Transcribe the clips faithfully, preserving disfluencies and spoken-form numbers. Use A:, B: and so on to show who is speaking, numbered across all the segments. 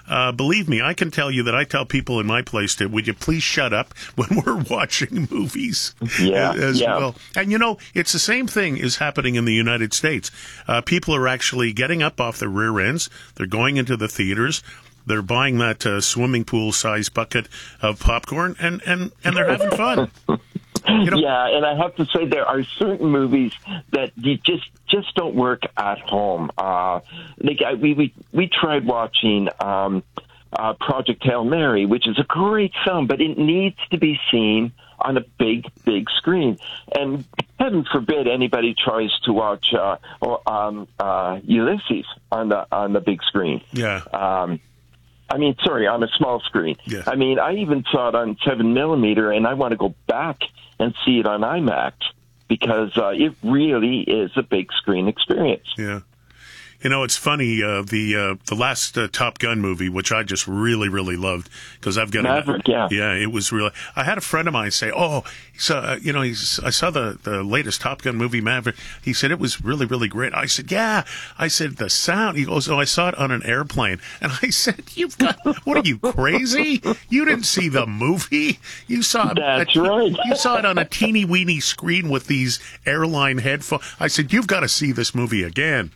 A: uh, believe me, I can tell you that I tell people in my place to, would you please shut up when we're watching movies
B: yeah,
A: as
B: yeah.
A: well. And, you know, it's the same thing is happening in the United States. Uh, people are actually getting up off their rear ends. They're going into the theaters. They're buying that uh, swimming pool-sized bucket of popcorn, and, and, and they're having fun. You know?
B: Yeah, and I have to say there are certain movies that you just just don't work at home. Uh, like I, we we we tried watching um, uh, Project Hail Mary, which is a great film, but it needs to be seen on a big big screen. And heaven forbid anybody tries to watch uh, or, um, uh, Ulysses on the on the big screen.
A: Yeah.
B: Um, I mean, sorry, on a small screen.
A: Yeah.
B: I mean, I even saw it on seven millimeter, and I want to go back and see it on IMAX because uh, it really is a big screen experience.
A: Yeah. You know, it's funny, uh, the uh, the last uh, Top Gun movie, which I just really, really loved, because I've got
B: Maverick,
A: a,
B: yeah.
A: Yeah, it was really, I had a friend of mine say, oh, so, uh, you know, he's, I saw the, the latest Top Gun movie, Maverick. He said it was really, really great. I said, yeah. I said, the sound. He goes, oh, I saw it on an airplane. And I said, you've got, what are you, crazy? You didn't see the movie? You saw,
B: That's
A: a,
B: right.
A: You saw it on a teeny weeny screen with these airline headphones. I said, you've got to see this movie again.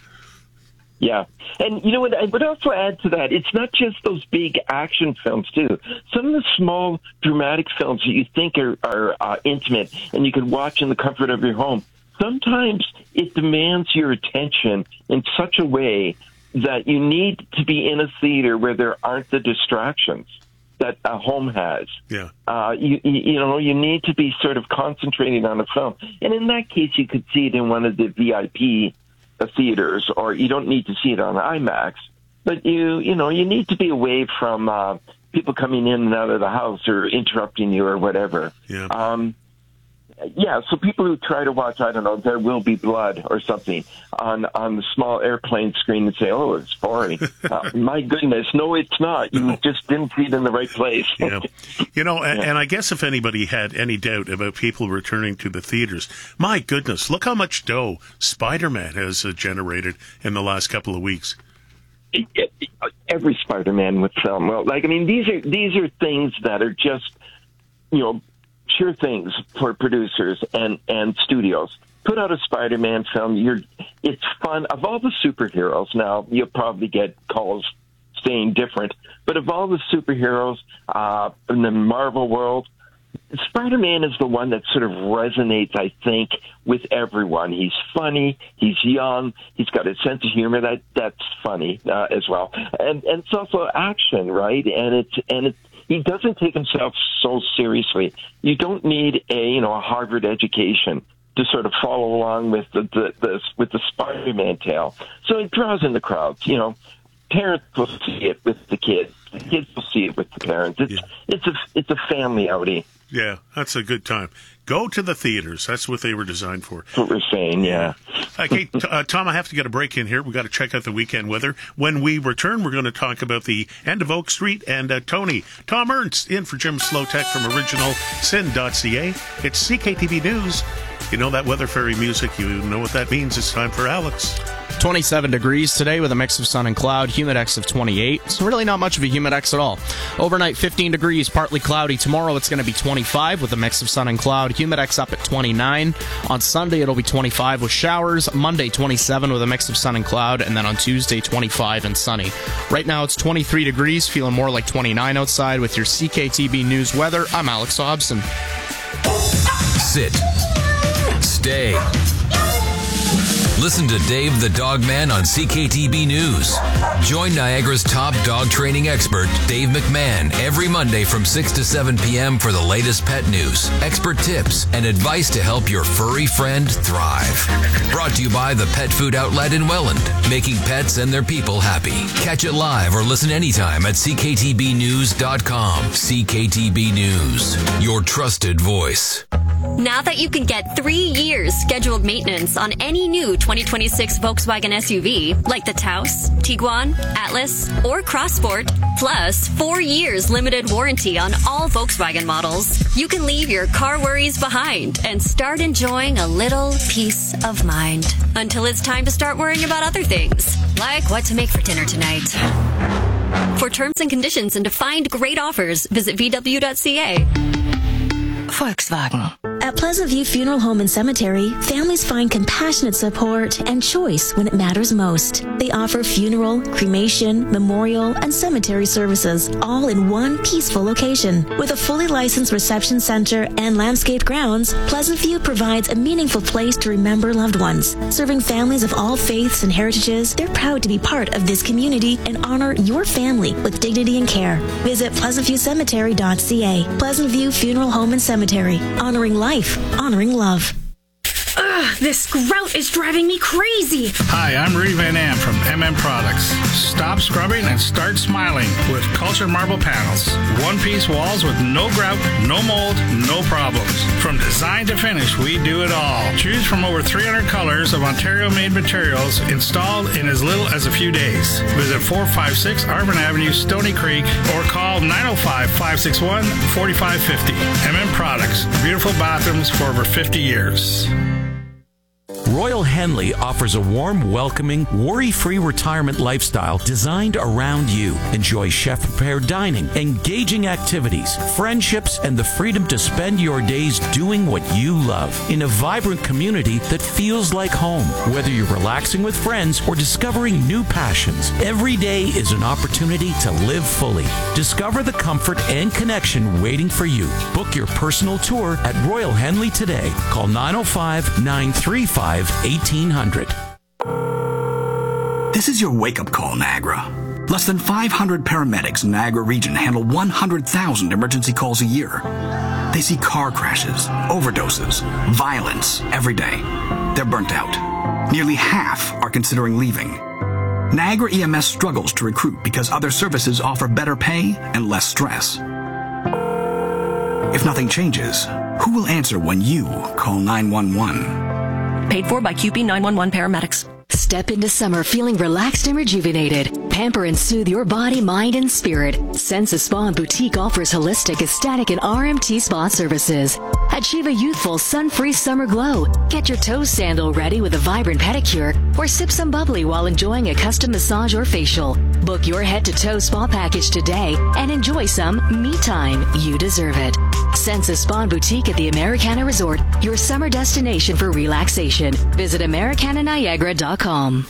B: Yeah. And you know what, I would also add to that, it's not just those big action films, too. Some of the small dramatic films that you think are, are uh, intimate and you can watch in the comfort of your home, sometimes it demands your attention in such a way that you need to be in a theater where there aren't the distractions that a home has.
A: Yeah.
B: Uh, you, you know, you need to be sort of concentrating on the film. And in that case, you could see it in one of the V I P theaters, or you don't need to see it on IMAX, but you you know you need to be away from uh, people coming in and out of the house or interrupting you or whatever.
A: Yeah.
B: Um, yeah. So people who try to watch, I don't know, There Will Be Blood or something on on the small airplane screen and say, "Oh, it's boring." uh, my goodness, no, it's not. You just didn't see it in the right place.
A: Yeah. You know, and, and I guess if anybody had any doubt about people returning to the theaters, my goodness, look how much dough Spider-Man has uh, generated in the last couple of weeks.
B: Every Spider-Man with film. Well, like I mean, these are these are things that are just, you know, sure things for producers and and studios. Put out a Spider-Man film. You're, it's fun. Of all the superheroes, now you'll probably get calls saying different, but of all the superheroes uh, in the Marvel world, Spider-Man is the one that sort of resonates, I think, with everyone. He's funny. He's young. He's got a sense of humor that that's funny uh, as well, and and it's also action, right? And it's and it's. He doesn't take himself so seriously. You don't need a you know a Harvard education to sort of follow along with the, the, the with the Spider-Man tale. So it draws in the crowds. You know, parents will see it with the kids. The kids will see it with the parents. It's
A: yeah.
B: it's a it's a family outing.
A: Yeah, that's a good time. Go to the theaters. That's what they were designed for.
B: That's what we're saying, yeah.
A: Okay, t- uh, Tom, I have to get a break in here. We've got to check out the weekend weather. When we return, we're going to talk about the end of Oak Street and uh, Tony. Tom Ernst in for Jim Slowtech from original sin dot c a. It's C K T V News. You know that Weather Fairy music. You know what that means. It's time for Alex.
C: twenty-seven degrees today with a mix of sun and cloud, humidex of twenty-eight. So really not much of a humidex at all. Overnight, fifteen degrees, partly cloudy. Tomorrow it's going to be twenty-five with a mix of sun and cloud, humidex up at twenty-nine. On Sunday it'll be twenty-five with showers. Monday twenty-seven with a mix of sun and cloud, and then on Tuesday twenty-five and sunny. Right now it's twenty-three degrees, feeling more like twenty-nine outside. With your C K T B News weather, I'm Alex Hobson.
D: Sit. Stay. Listen to Dave the Dog Man on C K T B News. Join Niagara's top dog training expert, Dave McMahon, every Monday from six to seven p.m. for the latest pet news, expert tips, and advice to help your furry friend thrive. Brought to you by the Pet Food Outlet in Welland, making pets and their people happy. Catch it live or listen anytime at c k t b news dot com. C K T B News, your trusted voice.
E: Now that you can get three years scheduled maintenance on any new twenty twenty-six Volkswagen S U V, like the Taos, Tiguan, Atlas, or Crossport, plus four years limited warranty on all Volkswagen models, you can leave your car worries behind and start enjoying a little peace of mind. Until it's time to start worrying about other things, like what to make for dinner tonight. For terms and conditions and to find great offers, visit v w dot c a.
F: Volkswagen.
G: At Pleasant View Funeral Home and Cemetery, families find compassionate support and choice when it matters most. They offer funeral, cremation, memorial, and cemetery services, all in one peaceful location. With a fully licensed reception center and landscaped grounds, Pleasant View provides a meaningful place to remember loved ones. Serving families of all faiths and heritages, they're proud to be part of this community and honor your family with dignity and care. Visit pleasant view cemetery dot c a. Pleasant View Funeral Home and Cemetery, honoring life, honoring love.
H: Ugh, this grout is driving me crazy.
I: Hi, I'm Rudy Van Am from M M Products. Stop scrubbing and start smiling with Culture Marble Panels. One-piece walls with no grout, no mold, no problems. From design to finish, we do it all. Choose from over three hundred colors of Ontario-made materials installed in as little as a few days. Visit four five six Arvin Avenue, Stony Creek, or call nine oh five, five six one, four five five oh. M M Products. Beautiful bathrooms for over fifty years.
J: Royal Henley offers a warm, welcoming, worry-free retirement lifestyle designed around you. Enjoy chef-prepared dining, engaging activities, friendships, and the freedom to spend your days doing what you love in a vibrant community that feels like home. Whether you're relaxing with friends or discovering new passions, every day is an opportunity to live fully. Discover the comfort and connection waiting for you. Book your personal tour at Royal Henley today. Call nine oh five, nine three five, eighteen hundred.
K: This is your wake-up call, Niagara. Less than five hundred paramedics in Niagara region handle one hundred thousand emergency calls a year. They see car crashes, overdoses, violence every day. They're burnt out. Nearly half are considering leaving. Niagara E M S struggles to recruit because other services offer better pay and less stress. If nothing changes, who will answer when you call nine one one?
F: Paid for by Q P nine one one paramedics. Step into summer feeling relaxed and rejuvenated. Pamper and soothe your body, mind, and spirit. Sensa Spa and Boutique offers holistic, aesthetic, and R M T spa services. Achieve a youthful, sun-free summer glow. Get your toe sandal ready with a vibrant pedicure, or sip some bubbly while enjoying a custom massage or facial. Book your head-to-toe spa package today and enjoy some me time. You deserve it. Sensa Spa and Boutique at the Americana Resort, your summer destination for relaxation. Visit americana niagara dot com.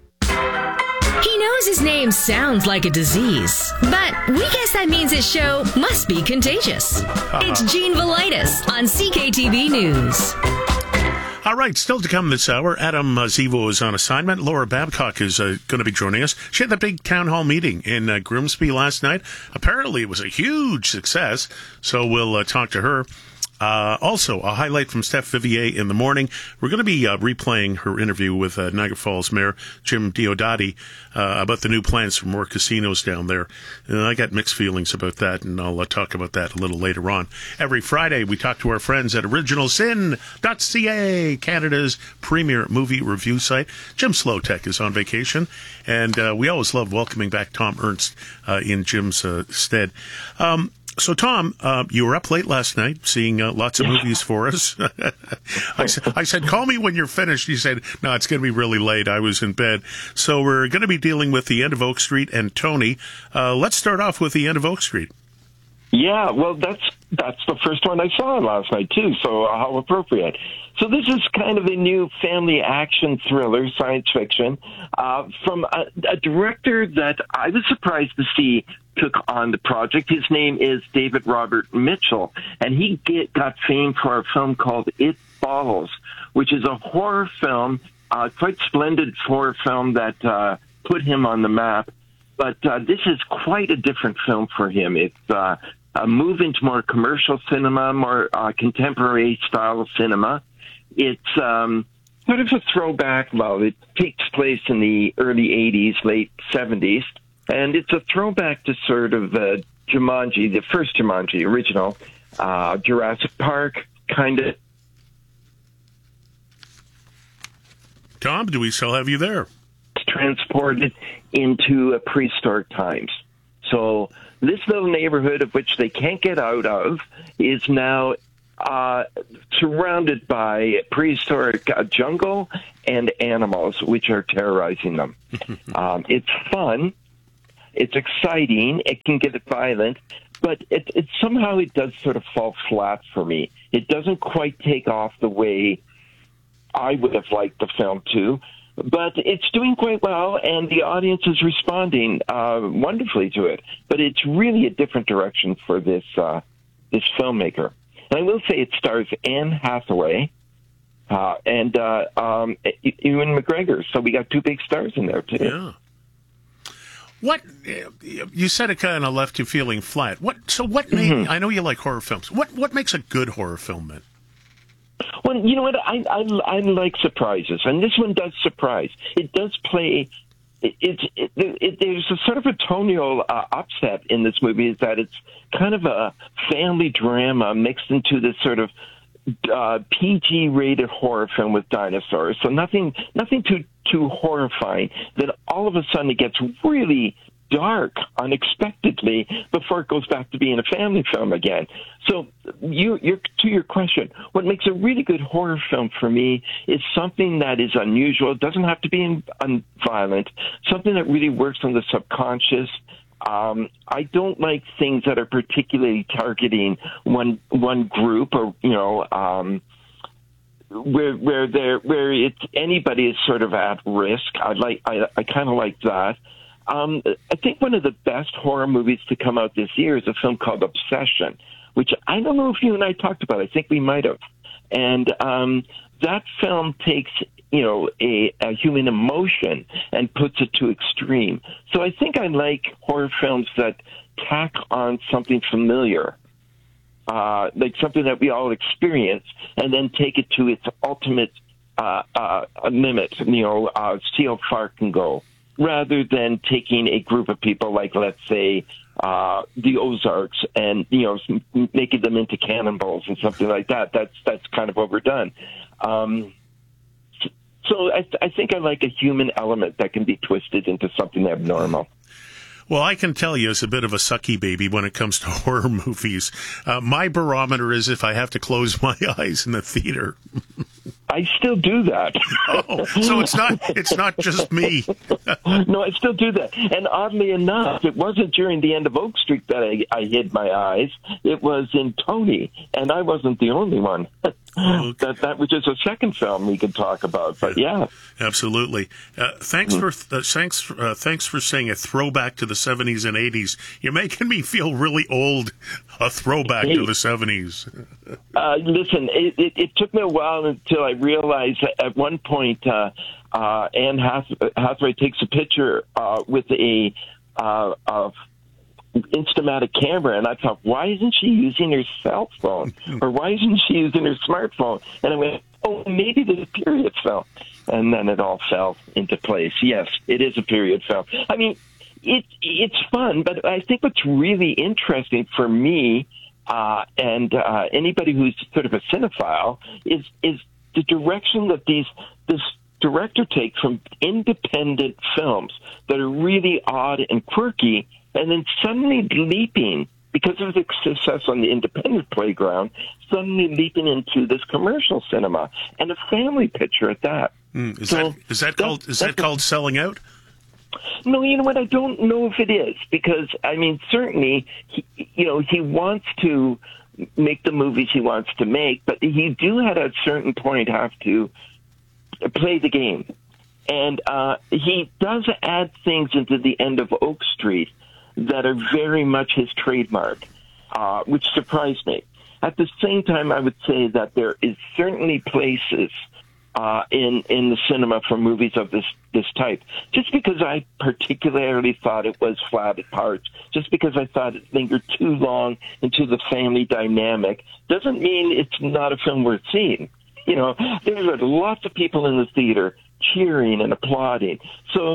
H: He knows his name sounds like a disease, but we guess that means his show must be contagious. Uh-huh. It's Gene Velitis on C K T V News.
A: All right, still to come this hour, Adam uh, Zivo is on assignment. Laura Babcock is uh, going to be joining us. She had that big town hall meeting in uh, Grimsby last night. Apparently, it was a huge success, so we'll uh, talk to her. Uh, also, a highlight from Steph Vivier in the morning. We're going to be uh, replaying her interview with uh, Niagara Falls Mayor Jim Diodati uh, about the new plans for more casinos down there. And I got mixed feelings about that, and I'll uh, talk about that a little later on. Every Friday, we talk to our friends at original sin dot c a, Canada's premier movie review site. Jim Slowtech is on vacation, and uh, we always love welcoming back Tom Ernst uh, in Jim's uh, stead. Um, So, Tom, uh, you were up late last night seeing uh, lots of movies for us. I, sa- I said, call me when you're finished. You said, no, it's going to be really late. I was in bed. So we're going to be dealing with The End of Oak Street and Tony. Uh, let's start off with The End of Oak Street.
B: Yeah, well, that's that's the first one I saw last night, too, so how appropriate. So this is kind of a new family action thriller, science fiction, uh, from a, a director that I was surprised to see took on the project. His name is David Robert Mitchell, and he get, got fame for a film called It Follows, which is a horror film, uh, quite splendid horror film that uh, put him on the map. But uh, this is quite a different film for him. It's uh, a move into more commercial cinema, more uh, contemporary style cinema. It's um, sort of a throwback. Well, it takes place in the early eighties, late seventies. And it's a throwback to sort of uh, Jumanji, the first Jumanji, original, uh, Jurassic Park, kind of.
A: Tom, do we still have you there?
B: Transported into uh, prehistoric times. So this little neighborhood of which they can't get out of is now uh, surrounded by prehistoric uh, jungle and animals which are terrorizing them. um, it's fun. It's exciting. It can get violent, but it, it somehow it does sort of fall flat for me. It doesn't quite take off the way I would have liked the film to, but it's doing quite well, and the audience is responding uh, wonderfully to it. But it's really a different direction for this uh, this filmmaker. And I will say it stars Anne Hathaway uh, and uh, um, Ewan McGregor, so we got two big stars in there too.
A: Yeah. What you said it kind of left you feeling flat. What? So what? Made, mm-hmm. I know you like horror films. What? What makes a good horror film then?
B: Well, you know what? I, I I like surprises, and this one does surprise. It does play. It, it, it, it there's a sort of a tonal uh, upset in this movie. Is that it's kind of a family drama mixed into this sort of uh, P G-rated horror film with dinosaurs. So nothing, nothing too too horrifying. Then all of a sudden it gets really dark unexpectedly before it goes back to being a family film again. So you, you're, to your question, what makes a really good horror film for me is something that is unusual. It doesn't have to be in, un, violent. Something that really works on the subconscious. Um, I don't like things that are particularly targeting one one group, or you know, um, where where there where it's anybody is sort of at risk. I like I, I kind of like that. Um, I think one of the best horror movies to come out this year is a film called Obsession, which I don't know if you and I talked about. I think we might have. And um, that film takes, you know, a, a human emotion and puts it to extreme. So I think I like horror films that tack on something familiar, uh, like something that we all experience, and then take it to its ultimate uh, uh, limit, you know, uh, see how far it can go, rather than taking a group of people like, let's say, uh, the Ozarks and, you know, making them into cannibals and something like that. That's, that's kind of overdone. Um, so I, I think I like a human element that can be twisted into something abnormal.
A: Well, I can tell you as a bit of a sucky baby when it comes to horror movies. Uh, my barometer is if I have to close my eyes in the theater.
B: I still do that.
A: Oh, so it's not it's not just me.
B: No, I still do that. And oddly enough, it wasn't during the end of Oak Street that I, I hid my eyes. It was in Tony, and I wasn't the only one. Okay. That that was just a second film we could talk about. But yeah,
A: absolutely. Uh, thanks mm-hmm. for uh, thanks uh, thanks for saying a throwback to the seventies and eighties. You're making me feel really old. A throwback hey. to the seventies.
B: Uh, listen, it, it, it took me a while until I realized that at one point uh, uh, Anne Hathaway takes a picture uh, with a uh, of Instamatic camera, and I thought, why isn't she using her cell phone, or why isn't she using her smartphone? And I went, oh, maybe there's a period film, and then it all fell into place. Yes, it is a period film. I mean, it it's fun, but I think what's really interesting for me uh, and uh, anybody who's sort of a cinephile is is the direction that these this director takes from independent films that are really odd and quirky, and then suddenly leaping, because of the success on the independent playground, suddenly leaping into this commercial cinema, and a family picture at that.
A: Mm, is, so that, is that called is that called selling out?
B: No, you know what? I don't know if it is, because I mean, certainly, he, you know, he wants to make the movies he wants to make, but he do at a certain point have to play the game, and uh, he does add things into the end of Oak Street that are very much his trademark, uh, which surprised me. At the same time, I would say that there is certainly places uh, in in the cinema for movies of this this type. Just because I particularly thought it was flat at parts, just because I thought it lingered too long into the family dynamic, doesn't mean it's not a film worth seeing. You know, there were lots of people in the theater cheering and applauding. So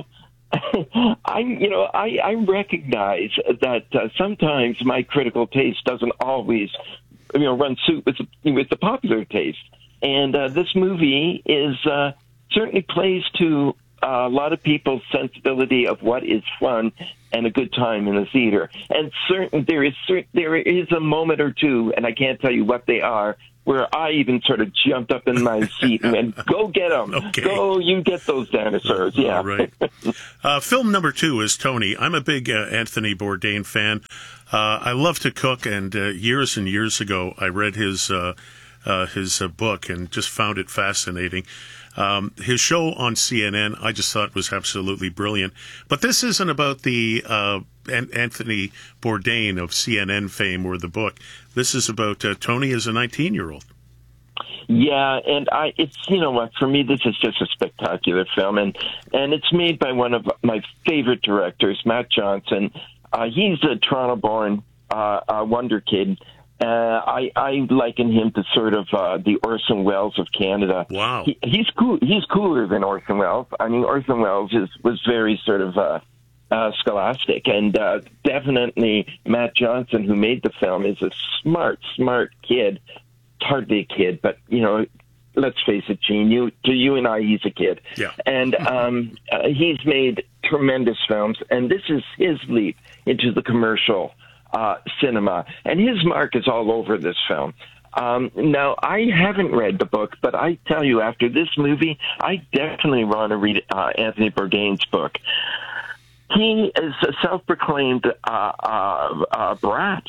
B: I, you know, I, I recognize that uh, sometimes my critical taste doesn't always, you know, run suit with the, with the popular taste. And uh, this movie is uh, certainly plays to a lot of people's sensibility of what is fun and a good time in the theater. And certain there is certain, there is a moment or two, and I can't tell you what they are, where I even sort of jumped up in my seat and went, go get them. Okay. Go, you get those dinosaurs. Yeah.
A: All right. uh, film number two is Tony. I'm a big uh, Anthony Bourdain fan. Uh, I love to cook, and uh, years and years ago, I read his uh, uh, his uh, book and just found it fascinating. Um, his show on C N N, I just thought was absolutely brilliant. But this isn't about the uh, An- Anthony Bourdain of C N N fame or the book. This is about uh, Tony as a nineteen-year-old.
B: Yeah, and I, it's, you know what, for me, this is just a spectacular film, and, and it's made by one of my favorite directors, Matt Johnson. Uh, he's a Toronto-born uh, uh, wonder kid. Uh, I, I liken him to sort of uh, the Orson Welles of Canada.
A: Wow.
B: He, he's cool. He's cooler than Orson Welles. I mean, Orson Welles is, was very sort of uh, uh, scholastic, and uh, definitely Matt Johnson, who made the film, is a smart, smart kid. Hardly a kid, but, you know, let's face it, Gene, you, to you and I, he's a kid.
A: Yeah.
B: And um, uh, he's made tremendous films, and this is his leap into the commercial uh, cinema. And his mark is all over this film. Um, now, I haven't read the book, but I tell you, after this movie, I definitely want to read uh, Anthony Bourdain's book. He is a self-proclaimed uh, uh, uh, brat.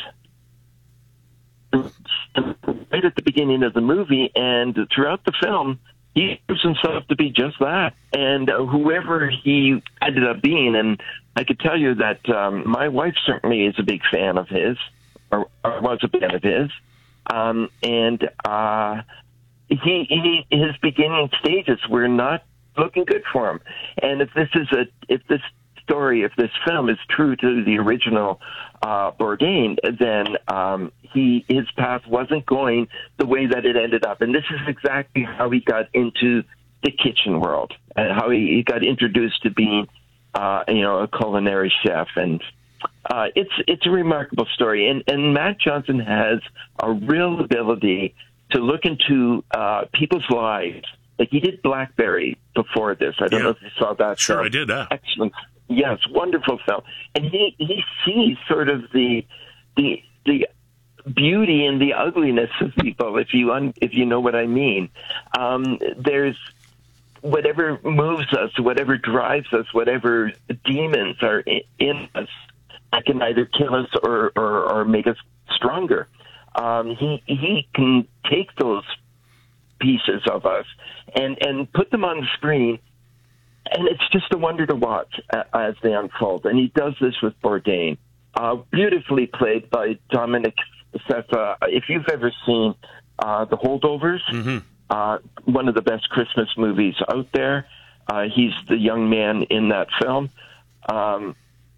B: Right at the beginning of the movie, and throughout the film, he proves himself to be just that. And uh, whoever he ended up being, and I could tell you that um, my wife certainly is a big fan of his, or, or was a fan of his. Um, and uh, he, he, his beginning stages were not looking good for him. And if this is a, if this story, if this film is true to the original uh, Bourdain, then um, he his path wasn't going the way that it ended up. And this is exactly how he got into the kitchen world, and how he, he got introduced to being, uh, you know, a culinary chef. And uh, it's it's a remarkable story. And, and Matt Johnson has a real ability to look into uh, people's lives. Like he did Blackberry before this. I don't
A: yeah.
B: know if you saw that.
A: Sure,
B: film.
A: I did. That.
B: Excellent. Yes, wonderful film. And he, he sees sort of the the the beauty and the ugliness of people, if you un, if you know what I mean. Um, there's whatever moves us, whatever drives us, whatever demons are in, in us that can either kill us or, or, or make us stronger. Um, he he can take those pieces of us and, and put them on the screen. And it's just a wonder to watch as they unfold. And he does this with Bourdain. Uh, beautifully played by Dominic Sessa. If you've ever seen uh, The Holdovers, mm-hmm. uh, one of the best Christmas movies out there, uh, he's the young man in that film, um,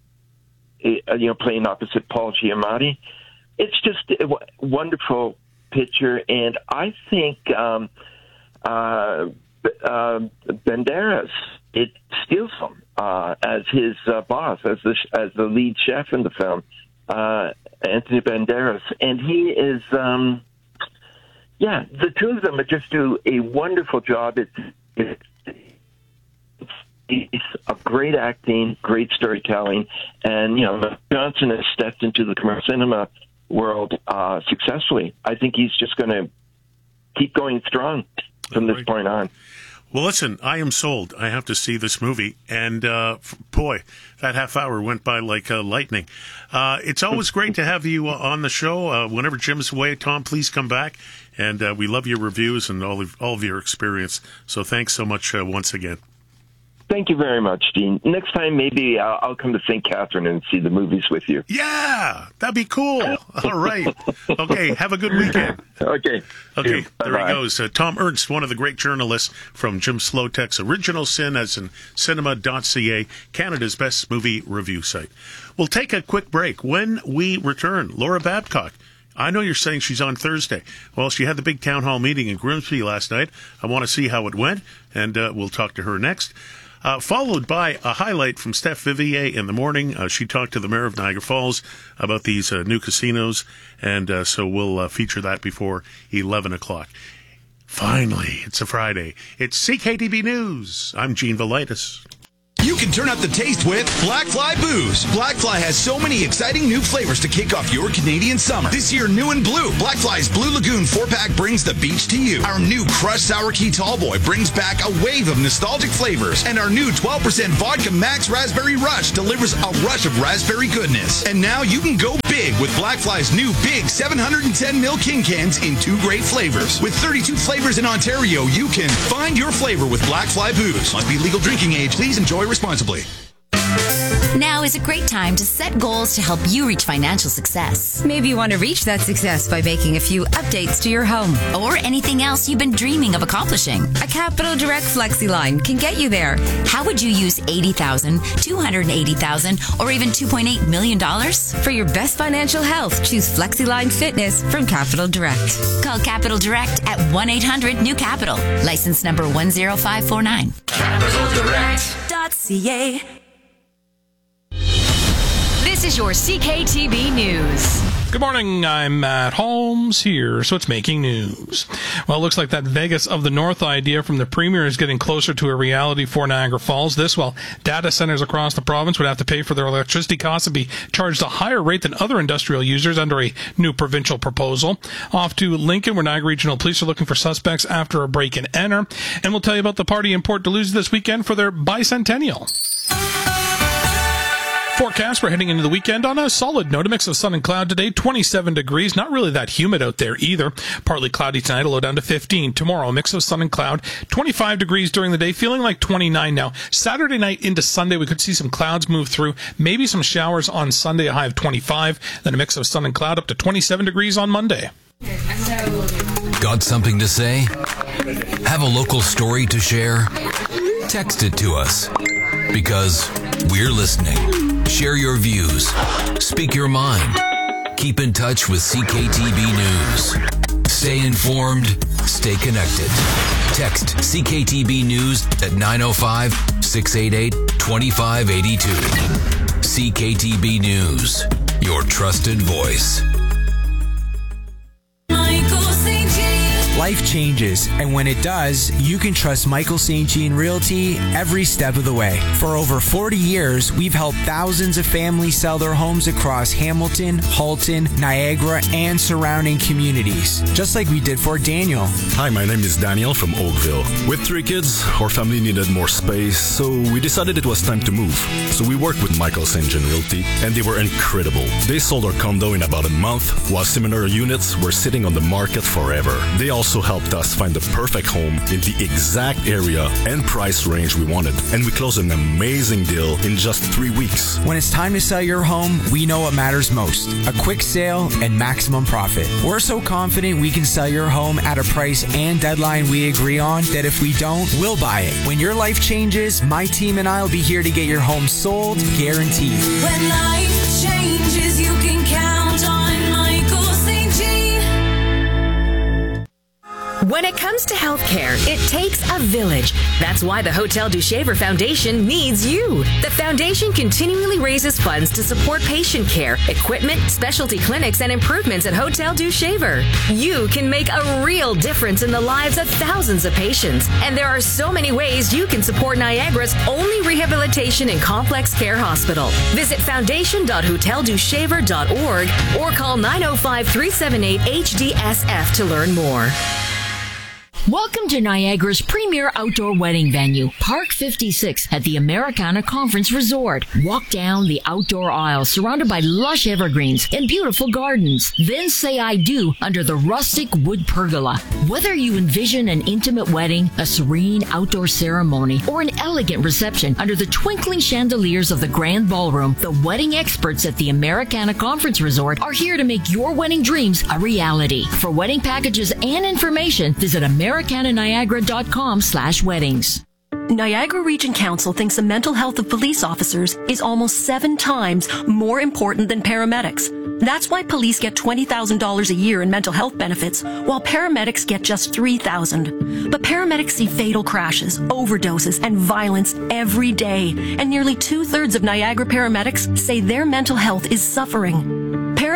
B: it, you know, playing opposite Paul Giamatti. It's just a w- wonderful picture. And I think um, uh, uh, Banderas, it steals him uh, as his uh, boss, as the as the lead chef in the film, uh, Anthony Banderas, and he is, um, yeah, the two of them just do a wonderful job. It's, it's, it's a great acting, great storytelling, and you know, Johnson has stepped into the commercial cinema world uh, successfully. I think he's just going to keep going strong from this point on.
A: Well, listen, I am sold. I have to see this movie. And, uh, boy, that half hour went by like uh, lightning. Uh, it's always great to have you uh, on the show. Uh, whenever Jim's away, Tom, please come back. And uh, we love your reviews and all of, all of your experience. So thanks so much uh, once again.
B: Thank you very much, Dean. Next time, maybe I'll, I'll come to Saint Catherine and see the movies with you.
A: Yeah, that'd be cool. All right. Okay, have a good weekend.
B: Okay.
A: Okay, there he goes. Uh, Tom Ernst, one of the great journalists from Jim Slotech's Original Sin, as in cinema dot c a, Canada's best movie review site. We'll take a quick break. When we return, Laura Babcock. I know you're saying she's on Thursday. Well, she had the big town hall meeting in Grimsby last night. I want to see how it went, and uh, we'll talk to her next. Uh, followed by a highlight from Steph Vivier in the morning. Uh, she talked to the mayor of Niagara Falls about these uh, new casinos, and uh, so we'll uh, feature that before eleven o'clock. Finally, it's a Friday. It's C K T B News. I'm Gene Velitis.
L: You can turn up the taste with Black Fly Booze. Black Fly has so many exciting new flavors to kick off your Canadian summer. This year, new and blue, Black Fly's Blue Lagoon four-pack brings the beach to you. Our new Crushed Sour Key Tallboy brings back a wave of nostalgic flavors. And our new twelve percent Vodka Max Raspberry Rush delivers a rush of raspberry goodness. And now you can go big with Black Fly's new big seven hundred ten milliliter King cans in two great flavors. With thirty-two flavors in Ontario, you can find your flavor with Black Fly Booze. Must be legal drinking age. Please enjoy responsibly.
M: Now is a great time to set goals to help you reach financial success.
N: Maybe you want to reach that success by making a few updates to your home.
M: Or anything else you've been dreaming of accomplishing.
N: A Capital Direct FlexiLine can get you there.
M: How would you use eighty thousand dollars, two hundred eighty thousand dollars, or even two point eight million dollars?
N: For your best financial health, choose FlexiLine Fitness from Capital Direct.
M: Call Capital Direct at one eight hundred new capital. License number one zero five four nine.
H: capital direct dot c a. This is your C K T B News.
O: Good morning, I'm Matt Holmes here, so it's making news. Well, it looks like that Vegas of the North idea from the Premier is getting closer to a reality for Niagara Falls. This, while data centers across the province would have to pay for their electricity costs and be charged a higher rate than other industrial users under a new provincial proposal. Off to Lincoln, where Niagara Regional Police are looking for suspects after a break and enter. And we'll tell you about the party in Port Duluth this weekend for their bicentennial. Forecast, we're heading into the weekend on a solid note. A mix of sun and cloud today, twenty-seven degrees. Not really that humid out there either. Partly cloudy tonight, a low down to fifteen. Tomorrow, a mix of sun and cloud, twenty-five degrees during the day, feeling like twenty-nine now. Saturday night into Sunday, we could see some clouds move through. Maybe some showers on Sunday, a high of twenty-five. Then a mix of sun and cloud up to twenty-seven degrees on Monday.
D: Got something to say? Have a local story to share? Text it to us, because we're listening. Share your views. Speak your mind. Keep in touch with C K T B News. Stay informed. Stay connected. Text C K T B News at nine oh five, six eight eight, two five eight two. C K T B News, your trusted voice.
P: Life changes, and when it does, you can trust Michael Saint Jean Realty every step of the way. For over forty years, we've helped thousands of families sell their homes across Hamilton, Halton, Niagara, and surrounding communities, just like we did for Daniel.
Q: Hi, my name is Daniel from Oakville. With three kids, our family needed more space, so we decided it was time to move. So we worked with Michael Saint Jean Realty, and they were incredible. They sold our condo in about a month, while similar units were sitting on the market forever. They also helped us find the perfect home in the exact area and price range we wanted. And we closed an amazing deal in just three weeks.
P: When it's time to sell your home, we know what matters most: a quick sale and maximum profit. We're so confident we can sell your home at a price and deadline we agree on that if we don't, we'll buy it. When your life changes, my team and I will be here to get your home sold, guaranteed.
H: When life changes, you can count on Michael Saint Jean. When it comes to healthcare, it takes a village. That's why the Hotel du Shaver Foundation needs you. The foundation continually raises funds to support patient care, equipment, specialty clinics, and improvements at Hotel du Shaver. You can make a real difference in the lives of thousands of patients, and there are so many ways you can support Niagara's only rehabilitation and complex care hospital. Visit foundation dot hotel du shaver dot org or call nine oh five, three seven eight, H D S F to learn more.
R: Welcome to Niagara's premier outdoor wedding venue, Park fifty-six at the Americana Conference Resort. Walk down the outdoor aisle surrounded by lush evergreens and beautiful gardens. Then say I do under the rustic wood pergola. Whether you envision an intimate wedding, a serene outdoor ceremony, or an elegant reception under the twinkling chandeliers of the grand ballroom, the wedding experts at the Americana Conference Resort are here to make your wedding dreams a reality. For wedding packages and information, visit Americana Americana Niagara dot com slash weddings.
S: Niagara Region Council thinks the mental health of police officers is almost seven times more important than paramedics. That's why police get twenty thousand dollars a year in mental health benefits, while paramedics get just three thousand dollars. But paramedics see fatal crashes, overdoses, and violence every day, and nearly two-thirds of Niagara paramedics say their mental health is suffering. Paramedics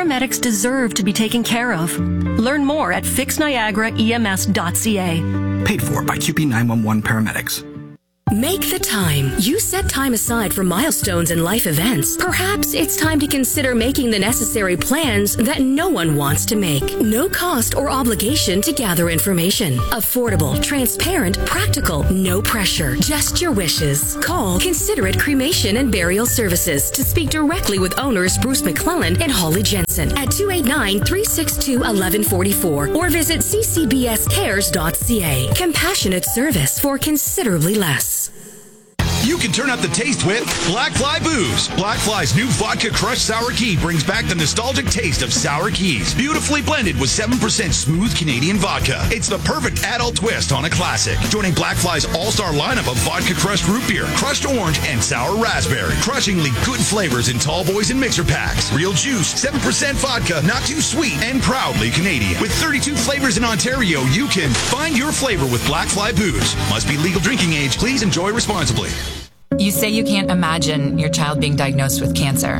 S: paramedics deserve to be taken care of. Learn more at fix niagara E M S dot C A.
K: Paid for by Q P nine one one Paramedics.
H: Make the time. You set time aside for milestones and life events. Perhaps it's time to consider making the necessary plans that no one wants to make. No cost or obligation to gather information. Affordable, transparent, practical, no pressure. Just your wishes. Call Considerate Cremation and Burial Services to speak directly with owners Bruce McClellan and Holly Jensen at two eight nine, three six two, one one four four or visit c c b s cares dot c a. Compassionate service for considerably less.
L: You can turn up the taste with Black Fly Booze. Black Fly's new Vodka Crushed Sour Key brings back the nostalgic taste of sour keys. Beautifully blended with seven percent smooth Canadian vodka. It's the perfect adult twist on a classic. Joining Black Fly's all-star lineup of Vodka Crushed Root Beer, Crushed Orange, and Sour Raspberry. Crushingly good flavors in tall boys and mixer packs. Real juice, seven percent vodka, not too sweet, and proudly Canadian. With thirty-two flavors in Ontario, you can find your flavor with Black Fly Booze. Must be legal drinking age. Please enjoy responsibly.
T: You say you can't imagine your child being diagnosed with cancer,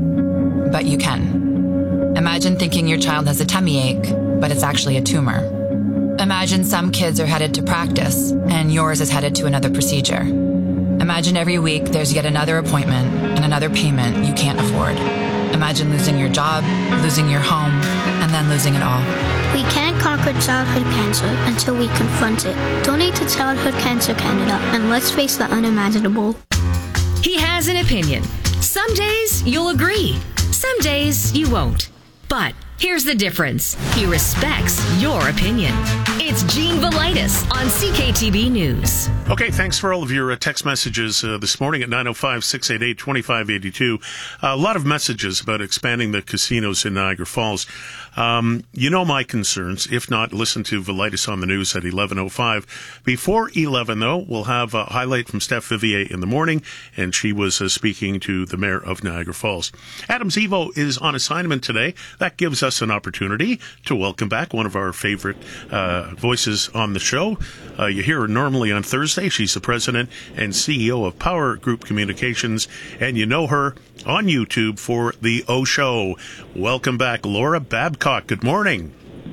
T: but you can. Imagine thinking your child has a tummy ache, but it's actually a tumor. Imagine some kids are headed to practice, and yours is headed to another procedure. Imagine every week there's yet another appointment and another payment you can't afford. Imagine losing your job, losing your home, and then losing it all.
U: We can't conquer childhood cancer until we confront it. Donate to Childhood Cancer Canada and let's face the unimaginable.
H: He has an opinion. Some days you'll agree. Some days you won't. But here's the difference. He respects your opinion. It's Gene Velitis on C K T B News.
A: Okay, thanks for all of your uh, text messages uh, this morning at nine oh five, six eight eight, two five eight two. Uh, a lot of messages about expanding the casinos in Niagara Falls. Um, you know my concerns. If not, listen to Velitis on the news at eleven oh five. Before eleven, though, we'll have a highlight from Steph Vivier in the morning, and she was uh, speaking to the mayor of Niagara Falls. Adams Evo is on assignment today. That gives us an opportunity to welcome back one of our favorite uh, voices on the show. Uh, you hear her normally on Thursday. She's the president and C E O of Power Group Communications, and you know her on YouTube for The O Show. Welcome back, Laura Babcock. Good morning.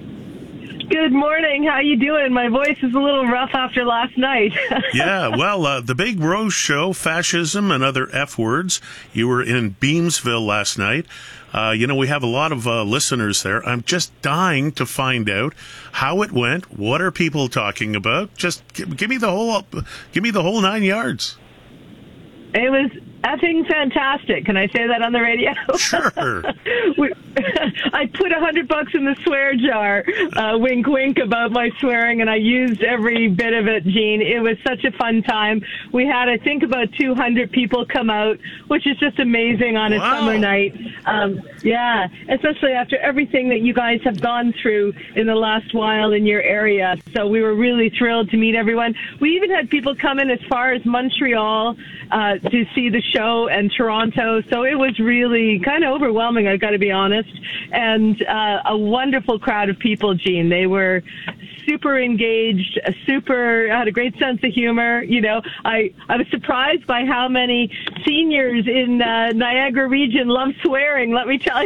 V: Good morning. How you doing? My voice is a little rough after last night.
A: Yeah, well, uh, the Big Rose Show, fascism and other F words. You were in Beamsville last night. Uh, you know, we have a lot of uh, listeners there. I'm just dying to find out how it went. What are people talking about? Just give, give me the whole, give me the whole nine yards.
V: It was effing fantastic. Can I say that on the radio?
A: Sure.
V: we, I put a hundred bucks in the swear jar, uh, wink, wink about my swearing, and I used every bit of it, Gene. It was such a fun time. We had, I think, about two hundred people come out, which is just amazing on a wow. summer night. Um, yeah, especially after everything that you guys have gone through in the last while in your area. So we were really thrilled to meet everyone. We even had people come in as far as Montreal uh, to see the show, and Toronto. So it was really kind of overwhelming, I've got to be honest. And uh, a wonderful crowd of people, Gene. They were super engaged, super, had a great sense of humor. You know, I, I was surprised by how many seniors in uh, Niagara region love swearing, let me tell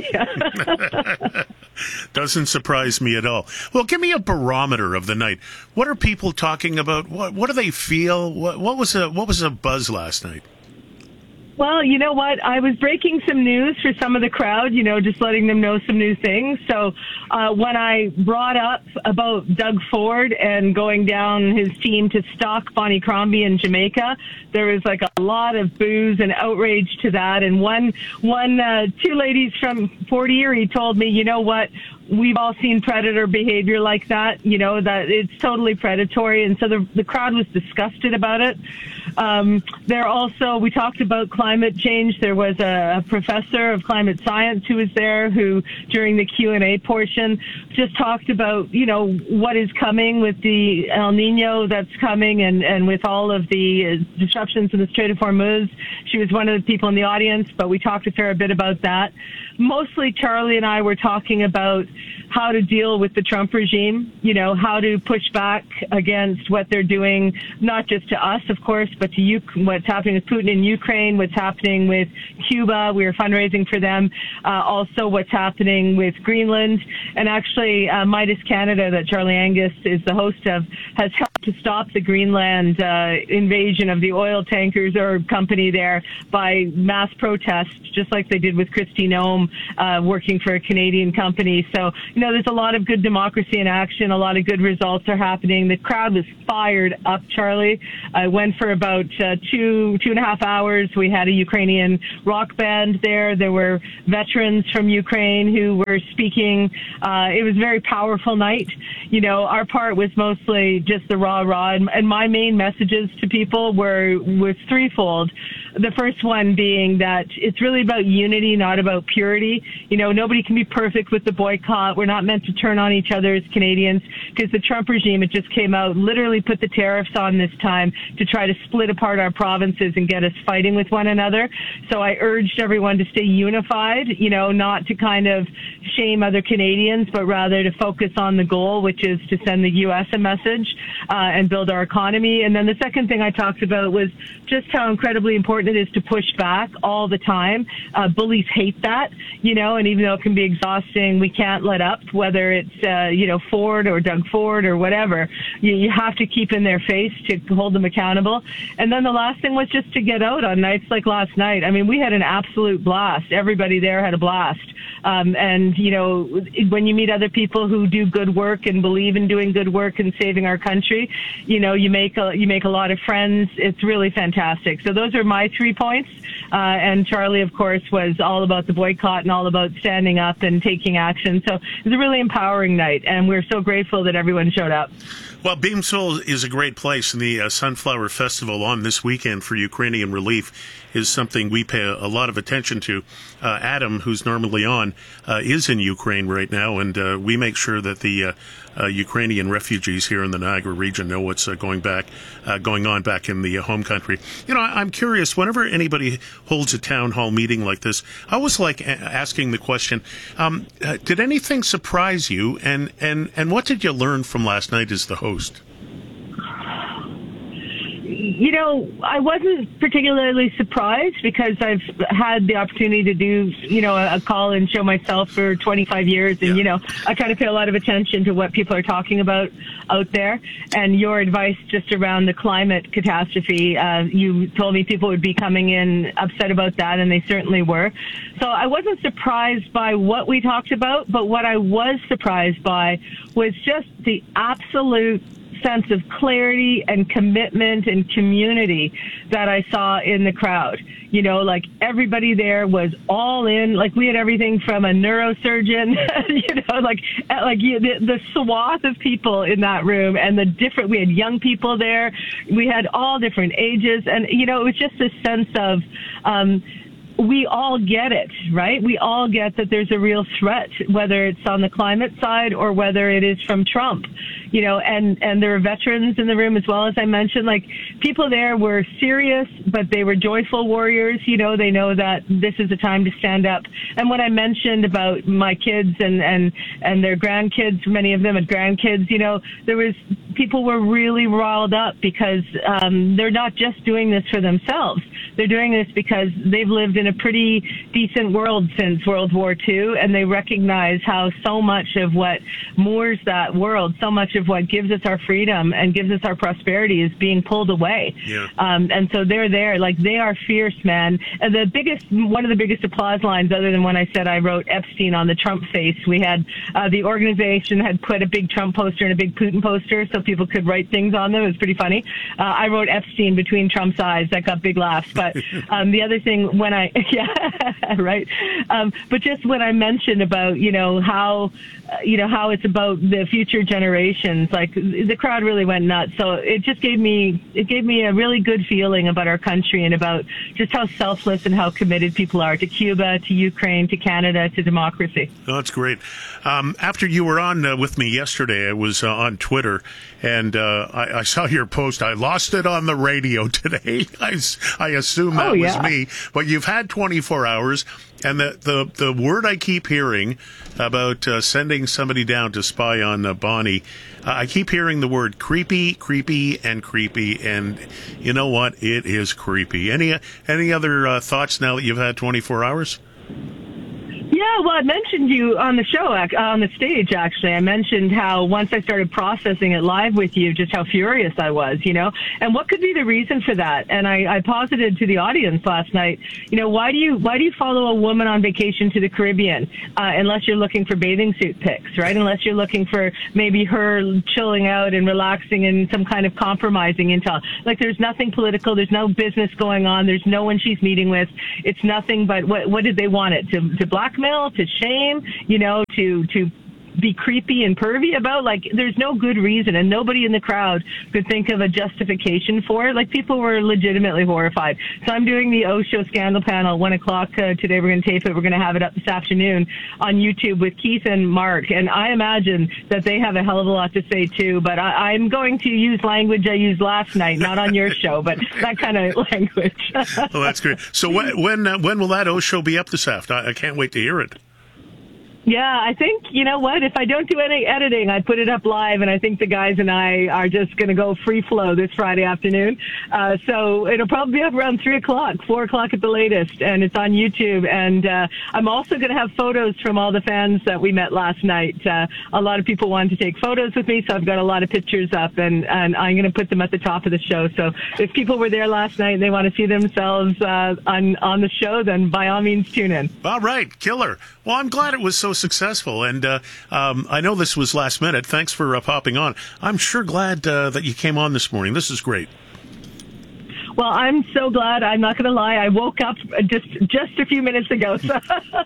V: you.
A: Doesn't surprise me at all. Well, give me a barometer of the night. What are people talking about? What, what do they feel? What, what was a, what was a buzz last night?
V: Well, you know what? I was breaking some news for some of the crowd, you know, just letting them know some new things. So uh, when I brought up about Doug Ford and going down his team to stalk Bonnie Crombie in Jamaica, there was like a lot of boos and outrage to that. And one, one, uh, two ladies from Fort Erie told me, you know what? We've all seen predator behavior like that, you know, that it's totally predatory. And so the, the crowd was disgusted about it. Um, there also, we talked about climate change. There was a, a professor of climate science who was there who, during the Q and A portion, just talked about, you know, what is coming with the El Nino that's coming and, and with all of the disruptions in the Strait of Hormuz. She was one of the people in the audience, but we talked a fair bit about that. Mostly Charlie and I were talking about how to deal with the Trump regime, you know, how to push back against what they're doing, not just to us, of course, but to you, what's happening with Putin in Ukraine, what's happening with Cuba. We are fundraising for them. Uh, also what's happening with Greenland. And actually, uh, Midas Canada, that Charlie Angus is the host of, has helped to stop the Greenland uh, invasion of the oil tankers or company there by mass protest, just like they did with Kristi Noem, uh, working for a Canadian company. So, you know, there's a lot of good democracy in action. A lot of good results are happening. The crowd was fired up, Charlie. I went for about uh, two, two and a half hours. We had a Ukrainian rock band there. There were veterans from Ukraine who were speaking. Uh, it was a very powerful night. You know, our part was mostly just the rah rah, and, and my main messages to people were was threefold. The first one being that it's really about unity, not about purity. You know, nobody can be perfect with the boycott. We're not meant to turn on each other as Canadians, because the Trump regime, it just came out, literally put the tariffs on this time to try to split apart our provinces and get us fighting with one another. So I urged everyone to stay unified, you know, not to kind of shame other Canadians, but rather to focus on the goal, which is to send the U S a message uh, and build our economy. And then the second thing I talked about was just how incredibly important it is to push back all the time. Uh, bullies hate that, you know, and even though it can be exhausting, we can't let up, whether it's, uh, you know, Ford or Doug Ford or whatever. You, you have to keep in their face to hold them accountable. And then the last thing was just to get out on nights like last night. I mean, we had an absolute blast. Everybody there had a blast. Um, and, you know, when you meet other people who do good work and believe in doing good work and saving our country, you know, you make a, you make a lot of friends. It's really fantastic. So those are my three points. Uh, and Charlie, of course, was all about the boycott and all about standing up and taking action. So it was a really empowering night, and we're so grateful that everyone showed up.
A: Well, Beamsville is a great place, and the uh, Sunflower Festival on this weekend for Ukrainian relief is something we pay a, a lot of attention to. Uh, Adam, who's normally on, uh, is in Ukraine right now, and uh, we make sure that the uh, uh, Ukrainian refugees here in the Niagara region know what's uh, going back, uh, going on back in the uh, home country. You know, I, I'm curious, whenever anybody holds a town hall meeting like this, I always like a- asking the question, um, uh, did anything surprise you, and, and, and what did you learn from last night as the host?
V: You know, I wasn't particularly surprised because I've had the opportunity to do, you know, a call and show myself for twenty-five years. And, yeah. you know, I kind of pay a lot of attention to what people are talking about out there. And your advice just around the climate catastrophe, uh, you told me people would be coming in upset about that, and they certainly were. So I wasn't surprised by what we talked about, but what I was surprised by was just the absolute sense of clarity and commitment and community that I saw in the crowd. You know, like everybody there was all in. Like we had everything from a neurosurgeon, you know, like like the, the swath of people in that room, and the different. We had young people there. We had all different ages, and you know, it was just a sense of. Um, we all get it, right? We all get that there's a real threat, whether it's on the climate side or whether it is from Trump, you know, and, and there are veterans in the room as well, as I mentioned. Like, people there were serious, but they were joyful warriors. You know, they know that this is a time to stand up. And when I mentioned about my kids and, and, and their grandkids, many of them had grandkids, you know, there was, people were really riled up because um, they're not just doing this for themselves. They're doing this because they've lived in a pretty decent world since World War Two, and they recognize how so much of what moors that world, so much of what gives us our freedom and gives us our prosperity is being pulled away. Yeah. Um, and so they're there, like they are fierce, man. And the biggest, one of the biggest applause lines, other than when I said I wrote Epstein on the Trump face, we had, uh, the organization had put a big Trump poster and a big Putin poster so people could write things on them. It was pretty funny. Uh, I wrote Epstein between Trump's eyes. That got big laughs. But um, the other thing, when I, yeah, right. Um, but just when I mentioned about, you know, how, uh, you know, how it's about the future generations, like the crowd really went nuts. So it just gave me, it gave me a really good feeling about our country and about just how selfless and how committed people are to Cuba, to Ukraine, to Canada, to democracy.
A: Oh, that's great. Um, after you were on uh, with me yesterday, I was uh, on Twitter, and uh, I, I saw your post. I lost it on the radio today. I, I assume that
V: oh, yeah.
A: was me. But you've had twenty-four hours. And the, the, the word I keep hearing about uh, sending somebody down to spy on uh, Bonnie, uh, I keep hearing the word creepy, creepy, and creepy. And you know what? It is creepy. Any any other uh, thoughts now that you've had twenty-four hours?
V: Yeah, well, I mentioned you on the show, ac- on the stage, actually. I mentioned how once I started processing it live with you, just how furious I was, you know, and what could be the reason for that? And I, I posited to the audience last night, you know, why do you why do you follow a woman on vacation to the Caribbean uh, unless you're looking for bathing suit pics, right? Unless you're looking for maybe her chilling out and relaxing and some kind of compromising intel. Like, there's nothing political. There's no business going on. There's no one she's meeting with. It's nothing but what, what did they want it? To, to blackmail? To shame, you know, to to be creepy and pervy about. Like, there's no good reason, and nobody in the crowd could think of a justification for it. Like, people were legitimately horrified. So I'm doing the O Show Scandal panel, one o'clock uh, today. We're going to tape it. We're going to have it up this afternoon on YouTube with Keith and Mark, and I imagine that they have a hell of a lot to say too, but I, I'm going to use language I used last night, not on your show, but that kind of language.
A: Oh, that's great. So when when, uh, when will that O Show be up this afternoon? I, I can't wait to hear it.
V: Yeah, I think, you know what, if I don't do any editing, I put it up live, and I think the guys and I are just going to go free flow this Friday afternoon. Uh, so it'll probably be up around three o'clock, four o'clock at the latest, and it's on YouTube. And uh, I'm also going to have photos from all the fans that we met last night. Uh, a lot of people wanted to take photos with me, so I've got a lot of pictures up, and, and I'm going to put them at the top of the show. So if people were there last night and they want to see themselves uh, on, on the show, then by all means tune in.
A: All right, killer. Well, I'm glad it was so successful, and uh, um, I know this was last minute. Thanks for uh, popping on. I'm sure glad uh, that you came on this morning. This is great.
V: Well, I'm so glad. I'm not going to lie. I woke up just just a few minutes ago. So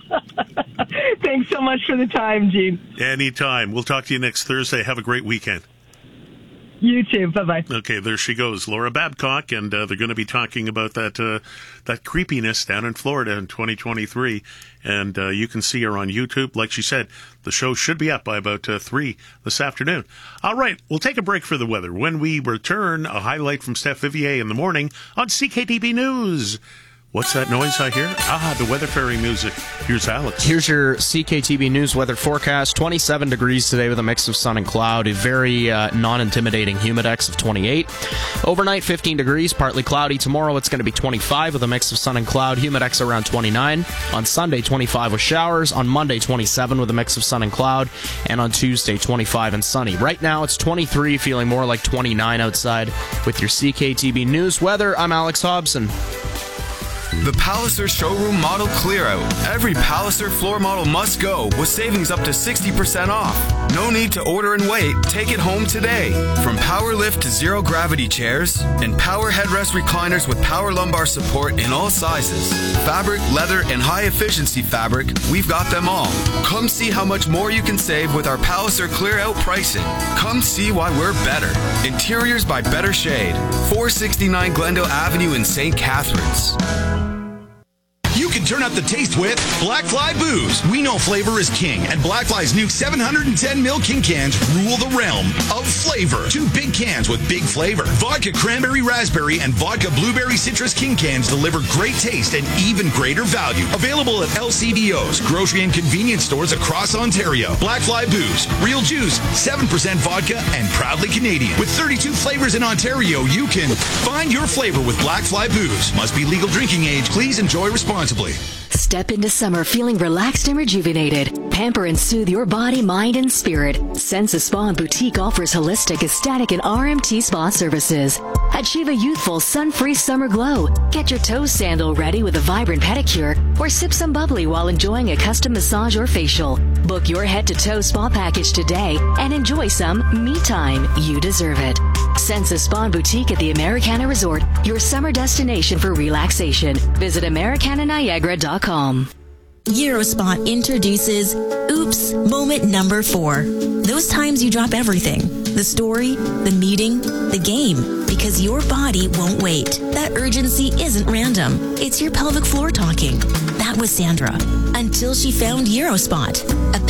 V: thanks so much for the time, Gene.
A: Anytime. We'll talk to you next Thursday. Have a great weekend.
V: You too. Bye-bye.
A: Okay, there she goes, Laura Babcock, and uh, they're going to be talking about that uh, that creepiness down in Florida in twenty twenty-three, and uh, you can see her on YouTube. Like she said, the show should be up by about uh, three this afternoon. All right, we'll take a break for the weather. When we return, a highlight from Steph Vivier in the morning on C K T B News. What's that noise I hear? Ah, the Weather Fairy music. Here's Alex.
C: Here's your C K T B News weather forecast. twenty-seven degrees today with a mix of sun and cloud. A very uh, non-intimidating humidex of twenty-eight. Overnight, fifteen degrees, partly cloudy. Tomorrow, it's going to be twenty-five with a mix of sun and cloud. Humidex around twenty-nine. On Sunday, twenty-five with showers. On Monday, twenty-seven with a mix of sun and cloud. And on Tuesday, twenty-five and sunny. Right now, it's twenty-three, feeling more like twenty-nine outside. With your C K T B News weather, I'm Alex Hobson.
E: The Palliser Showroom Model Clear Out. Every Palliser floor model must go with savings up to sixty percent off. No need to order and wait. Take it home today. From power lift to zero gravity chairs and power headrest recliners with power lumbar support in all sizes. Fabric, leather, and high efficiency fabric, we've got them all. Come see how much more you can save with our Palliser Clear Out pricing. Come see why we're better. Interiors by Better Shade. four sixty-nine Glendale Avenue in Saint Catharines.
L: You can turn up the taste with Black Fly Booze. We know flavor is king, and Black Fly's new seven hundred ten milliliter King cans rule the realm of flavor. Two big cans with big flavor. Vodka Cranberry Raspberry and Vodka Blueberry Citrus King cans deliver great taste and even greater value. Available at L C B Os, grocery and convenience stores across Ontario. Black Fly Booze. Real juice, seven percent vodka, and proudly Canadian. With thirty-two flavors in Ontario, you can find your flavor with Black Fly Booze. Must be legal drinking age. Please enjoy responsibly.
F: Step into summer feeling relaxed and rejuvenated. Pamper and soothe your body, mind, and spirit. Sensa Spa and Boutique offers holistic, ecstatic, and R M T spa services. Achieve a youthful, sun-free summer glow. Get your toe sandal ready with a vibrant pedicure, or sip some bubbly while enjoying a custom massage or facial. Book your head-to-toe spa package today and enjoy some me time. You deserve it. Sensa Spa and Boutique at the Americana Resort, your summer destination for relaxation. Visit Americana Niagara dot com.
G: Eurospot introduces Oops Moment Number Four. Those times you drop everything. The story, the meeting, the game. Because your body won't wait. That urgency isn't random. It's your pelvic floor talking. That was Sandra. Until she found Eurospot, a pelvic health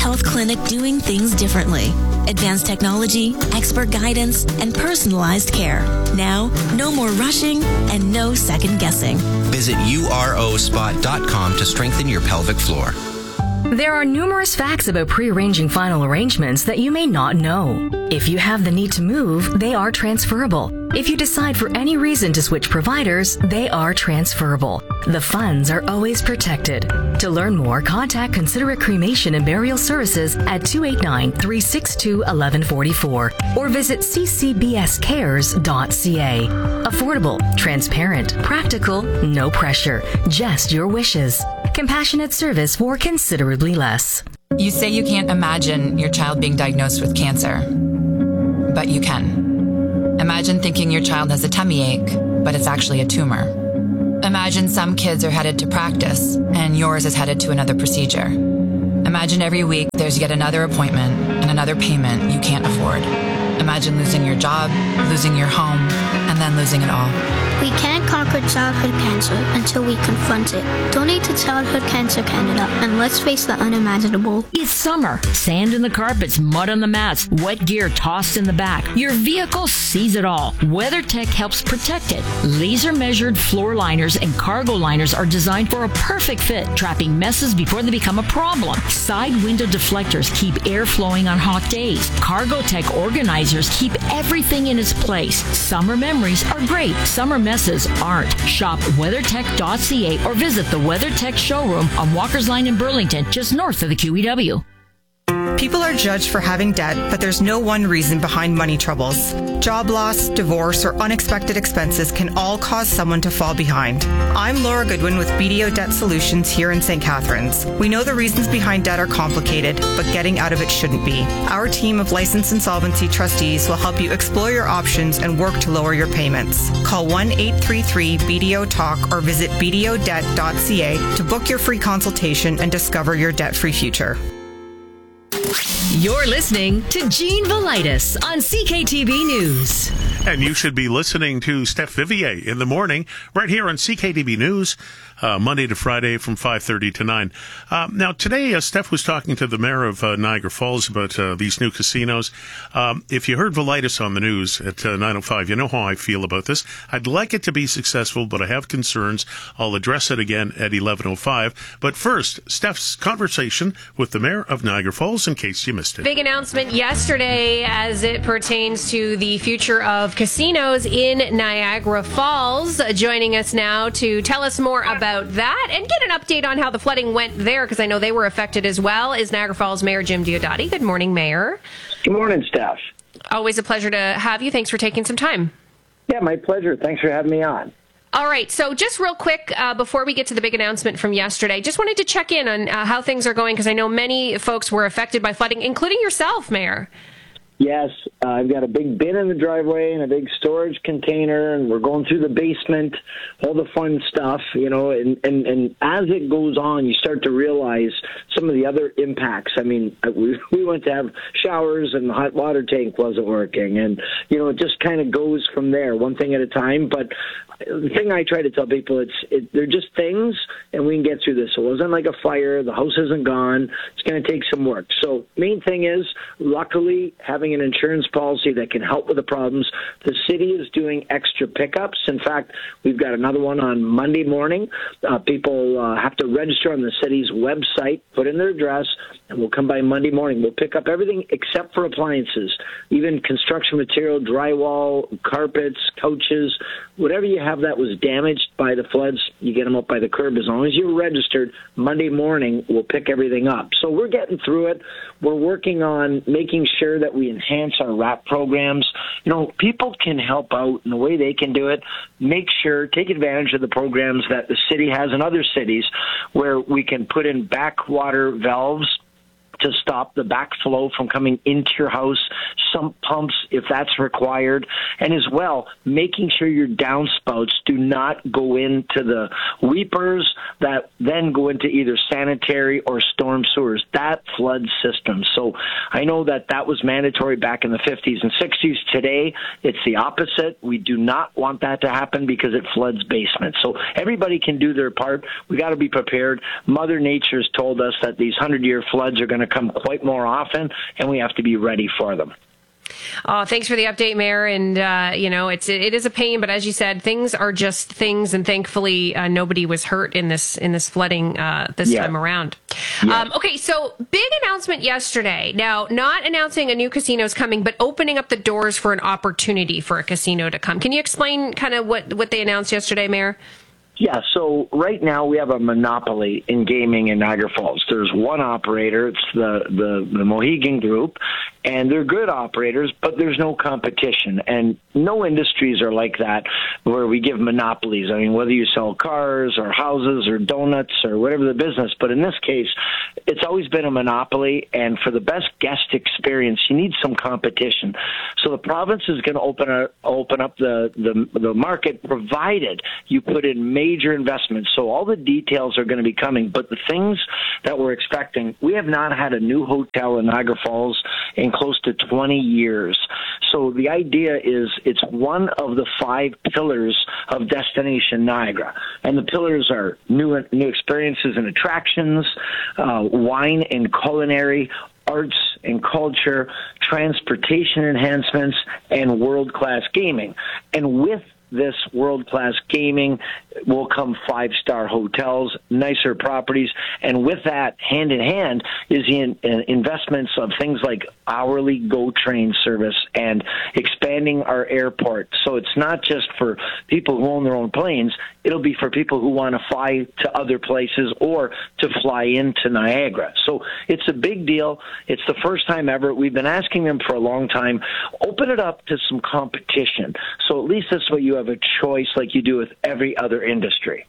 G: health clinic doing things differently. Advanced technology, expert guidance, and personalized care. Now, no more rushing and no second guessing.
I: Visit U R O spot dot com to strengthen your pelvic floor.
H: There are numerous facts about pre-arranging final arrangements that you may not know. If you have the need to move, they are transferable. If you decide for any reason to switch providers, they are transferable. The funds are always protected. To learn more, contact Considerate Cremation and Burial Services at two eight nine, three six two, one one four four or visit c c b s cares dot c a. Affordable, transparent, practical, no pressure, just your wishes. Compassionate service for considerably less.
T: You say you can't imagine your child being diagnosed with cancer, but you can. Imagine thinking your child has a tummy ache, but it's actually a tumor. Imagine some kids are headed to practice, and yours is headed to another procedure. Imagine every week there's yet another appointment and another payment you can't afford. Imagine losing your job, losing your home, and then losing it all.
U: We can't conquer childhood cancer until we confront it. Donate to Childhood Cancer Canada and let's face the unimaginable.
R: It's summer. Sand in the carpets, mud on the mats, wet gear tossed in the back. Your vehicle sees it all. WeatherTech helps protect it. Laser measured floor liners and cargo liners are designed for a perfect fit, trapping messes before they become a problem. Side window deflectors keep air flowing on hot days. CargoTech organizers keep everything in its place. Summer memories are great. Summer messes aren't. Shop weathertech dot c a or visit the WeatherTech showroom on Walker's Line in Burlington, just north of the Q E W.
J: People are judged for having debt, but there's no one reason behind money troubles. Job loss, divorce, or unexpected expenses can all cause someone to fall behind. I'm Laura Goodwin with B D O Debt Solutions here in Saint Catharines. We know the reasons behind debt are complicated, but getting out of it shouldn't be. Our team of licensed insolvency trustees will help you explore your options and work to lower your payments. Call one eight three three B D O talk or visit b d o debt dot c a to book your free consultation and discover your debt-free future.
H: You're listening to Gene Velitis on C K T B News.
A: And you should be listening to Steph Vivier in the morning right here on C K T B News, uh, Monday to Friday from five thirty to nine. Uh, now, today, uh, Steph was talking to the mayor of uh, Niagara Falls about uh, these new casinos. Um, if you heard Velitis on the news at uh, nine oh five, you know how I feel about this. I'd like it to be successful, but I have concerns. I'll address it again at eleven oh five. But first, Steph's conversation with the mayor of Niagara Falls, in case you missed it.
W: Big announcement yesterday as it pertains to the future of casinos in Niagara Falls. Uh, joining us now to tell us more about that and get an update on how the flooding went there, because I know they were affected as well, is Niagara Falls Mayor Jim Diodati. Good morning, Mayor.
X: Good morning, Steph.
W: Always a pleasure to have you. Thanks for taking some time.
X: Yeah, my pleasure. Thanks for having me on.
W: All right, so just real quick, uh, before we get to the big announcement from yesterday, just wanted to check in on uh, how things are going, because I know many folks were affected by flooding, including yourself, Mayor.
X: Yes, uh, I've got a big bin in the driveway and a big storage container, and we're going through the basement, all the fun stuff, you know, and, and, and as it goes on, you start to realize some of the other impacts. I mean, we, we went to have showers and the hot water tank wasn't working, and, you know, it just kind of goes from there, one thing at a time. But the thing I try to tell people, it's it, they're just things, and we can get through this. So it wasn't like a fire. The house isn't gone. It's going to take some work. So main thing is, luckily, having an insurance policy that can help with the problems. The city is doing extra pickups. In fact, we've got another one on Monday morning. Uh, people uh, have to register on the city's website, put in their address, and we'll come by Monday morning. We'll pick up everything except for appliances, even construction material, drywall, carpets, couches, whatever you have that was damaged by the floods, you get them up by the curb. As long as you're registered, Monday morning, we'll pick everything up. So we're getting through it. We're working on making sure that we enhance our wrap programs. You know, people can help out in the way they can do it. Make sure, take advantage of the programs that the city has in other cities where we can put in backwater valves to stop the backflow from coming into your house, sump pumps if that's required, and as well, making sure your downspouts do not go into the weepers that then go into either sanitary or storm sewers. That floods systems. So I know that that was mandatory back in the fifties and sixties. Today, it's the opposite. We do not want that to happen because it floods basements. So everybody can do their part. We got to be prepared. Mother Nature's told us that these hundred-year floods are going to come quite more often, and we have to be ready for them.
W: Oh, thanks for the update, Mayor. And, uh, you know, it's, it is a pain, but as you said, things are just things. And thankfully, uh, nobody was hurt in this, in this flooding, uh, this yeah. time around. Yeah. Um, okay. So big announcement yesterday. Now, not announcing a new casino is coming, but opening up the doors for an opportunity for a casino to come. Can you explain kind of what, what they announced yesterday, Mayor?
X: Yeah, so right now we have a monopoly in gaming in Niagara Falls. There's one operator, it's the, the, the Mohegan Group, and they're good operators, but there's no competition. And no industries are like that where we give monopolies. I mean, whether you sell cars or houses or donuts or whatever the business, but in this case, it's always been a monopoly, and for the best guest experience, you need some competition. So the province is going to open, a, open up the, the, the market, provided you put in major major investments. So all the details are going to be coming, but the things that we're expecting, we have not had a new hotel in Niagara Falls in close to twenty years. So the idea is it's one of the five pillars of Destination Niagara. And the pillars are new, new experiences and attractions, uh, wine and culinary, arts and culture, transportation enhancements, and world-class gaming. And with this world-class gaming will come five-star hotels, nicer properties, and with that, hand in hand, is the in, in investments of things like hourly GO train service and expanding our airport. So it's not just for people who own their own planes, it'll be for people who want to fly to other places or to fly into Niagara. So it's a big deal. It's the first time ever. We've been asking them for a long time. Open it up to some competition. So at least this way you have a choice like you do with every other industry.